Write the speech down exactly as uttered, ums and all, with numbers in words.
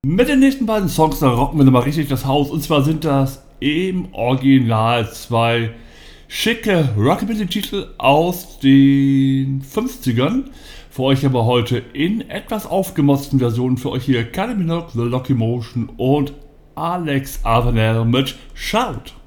Mit den nächsten beiden Songs, da rocken wir nochmal richtig das Haus. Und zwar sind das im Original zwei schicke Rockabilly-Titel aus den fünfzigern. Für euch aber heute in etwas aufgemotzten Versionen. Für euch hier Kylie Minogue, The Locomotion und Alex Avenel mit Shout.